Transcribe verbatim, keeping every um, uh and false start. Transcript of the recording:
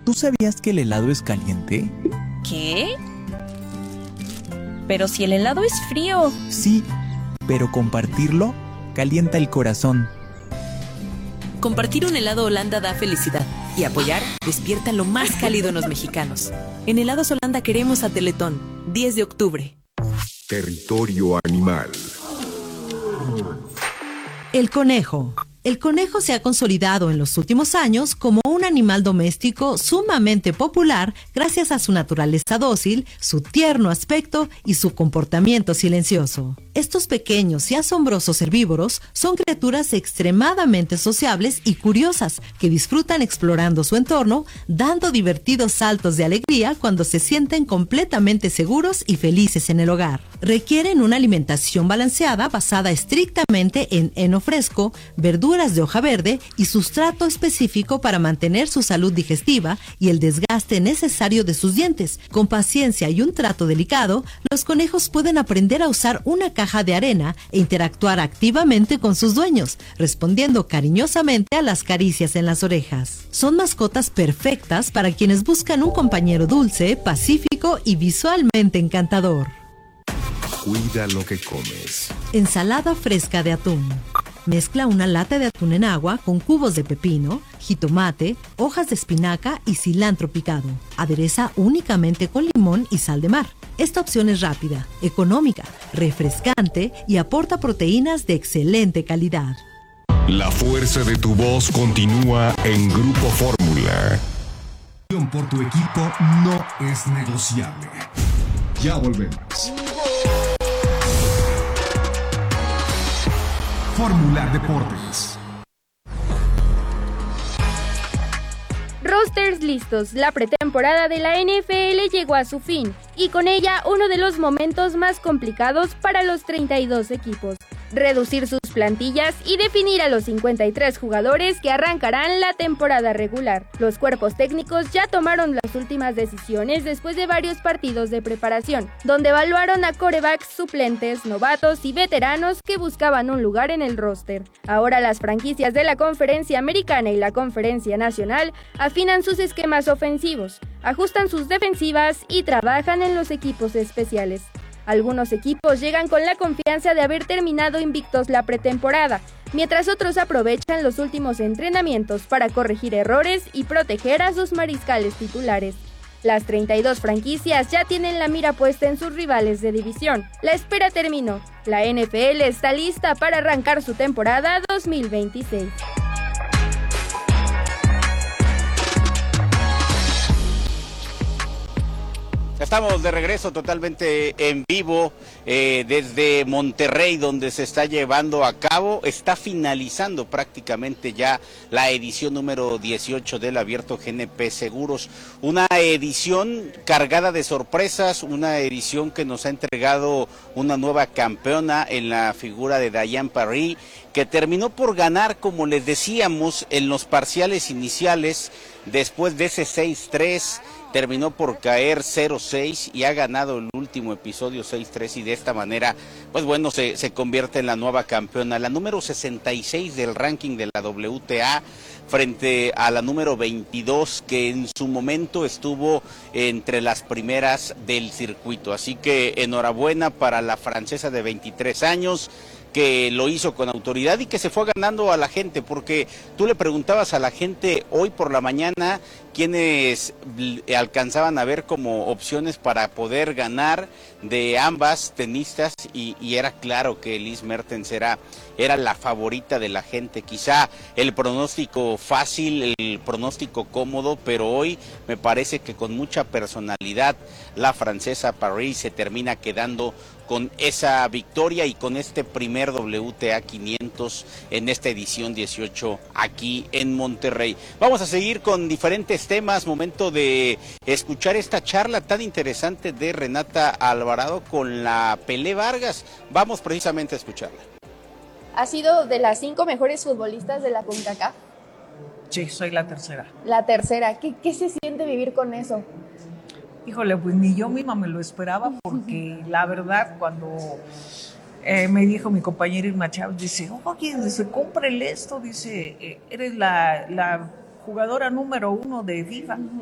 ¿tú sabías que el helado es caliente? ¿Qué? Pero si el helado es frío. Sí, pero compartirlo calienta el corazón. Compartir un helado Holanda da felicidad y apoyar despierta lo más cálido en los mexicanos. En Helados Holanda queremos a Teletón, diez de octubre. Territorio animal. El conejo. El conejo se ha consolidado en los últimos años como un animal doméstico sumamente popular gracias a su naturaleza dócil, su tierno aspecto y su comportamiento silencioso. Estos pequeños y asombrosos herbívoros son criaturas extremadamente sociables y curiosas que disfrutan explorando su entorno, dando divertidos saltos de alegría cuando se sienten completamente seguros y felices en el hogar. Requieren una alimentación balanceada basada estrictamente en heno fresco, verduras de hoja verde y sustrato específico para mantener su salud digestiva y el desgaste necesario de sus dientes. Con paciencia y un trato delicado, los conejos pueden aprender a usar una caja de arena e interactuar activamente con sus dueños, respondiendo cariñosamente a las caricias en las orejas. Son mascotas perfectas para quienes buscan un compañero dulce, pacífico y visualmente encantador. Cuida lo que comes. Ensalada fresca de atún. Mezcla una lata de atún en agua con cubos de pepino, jitomate, hojas de espinaca y cilantro picado. Adereza únicamente con limón y sal de mar. Esta opción es rápida, económica, refrescante y aporta proteínas de excelente calidad. La fuerza de tu voz continúa en Grupo Fórmula. Por tu equipo no es negociable. Ya volvemos. Fórmula Deportes. Rosters listos. La pretemporada de la N F L llegó a su fin y con ella uno de los momentos más complicados para los treinta y dos equipos. Reducir sus plantillas y definir a los cincuenta y tres jugadores que arrancarán la temporada regular. Los cuerpos técnicos ya tomaron las últimas decisiones después de varios partidos de preparación, donde evaluaron a quarterbacks suplentes, novatos y veteranos que buscaban un lugar en el roster. Ahora las franquicias de la Conferencia Americana y la Conferencia Nacional afinan sus esquemas ofensivos, ajustan sus defensivas y trabajan en los equipos especiales. Algunos equipos llegan con la confianza de haber terminado invictos la pretemporada, mientras otros aprovechan los últimos entrenamientos para corregir errores y proteger a sus mariscales titulares. Las treinta y dos franquicias ya tienen la mira puesta en sus rivales de división. La espera terminó. La N F L está lista para arrancar su temporada dos mil veintiséis. Estamos de regreso totalmente en vivo eh, desde Monterrey, donde se está llevando a cabo, está finalizando prácticamente ya la edición número dieciocho del Abierto G N P Seguros. Una edición cargada de sorpresas, una edición que nos ha entregado una nueva campeona en la figura de Diane Parry, que terminó por ganar, como les decíamos, en los parciales iniciales, después de ese seis tres. Terminó por caer cero seis y ha ganado el último episodio seis tres y de esta manera, pues bueno, se, se convierte en la nueva campeona, la número sesenta y seis del ranking de la W T A frente a la número veintidós que en su momento estuvo entre las primeras del circuito. Así que enhorabuena para la francesa de veintitrés años, que lo hizo con autoridad y que se fue ganando a la gente, porque tú le preguntabas a la gente hoy por la mañana quienes alcanzaban a ver como opciones para poder ganar de ambas tenistas y, y era claro que Elise Mertens era, era la favorita de la gente, quizá el pronóstico fácil, el pronóstico cómodo, pero hoy me parece que con mucha personalidad la francesa Parry se termina quedando con esa victoria y con este primer W T A quinientos en esta edición dieciocho aquí en Monterrey. Vamos a seguir con diferentes temas, momento de escuchar esta charla tan interesante de Renata Alvarado con la Pelé Vargas. Vamos precisamente a escucharla. ¿Ha sido de las cinco mejores futbolistas de la CONCACAF? Sí, soy la tercera. La tercera. ¿Qué, qué se siente vivir con eso? Híjole, pues ni yo misma me lo esperaba porque la verdad cuando eh, me dijo mi compañera Irma Chávez, dice, oye, dice, cómprele esto, dice, eh, eres la, la jugadora número uno de FIFA.